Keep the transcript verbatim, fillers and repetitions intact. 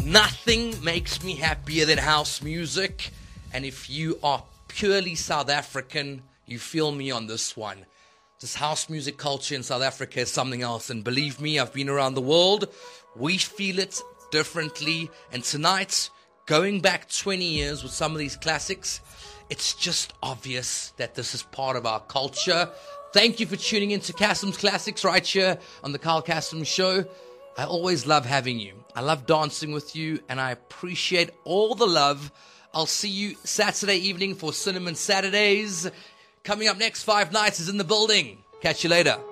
Nothing makes me happier than house music. And if you are purely South African, you feel me on this one. This house music culture in South Africa is something else. And believe me, I've been around the world. We feel it differently. And tonight, going back twenty years with some of these classics, it's just obvious that this is part of our culture. Thank you for tuning in to Kassim's Classics right here on the Carl Kassim Show. I always love having you. I love dancing with you, and I appreciate all the love. I'll see you Saturday evening for Cinnamon Saturdays. Coming up next, Five Nights is in the building. Catch you later.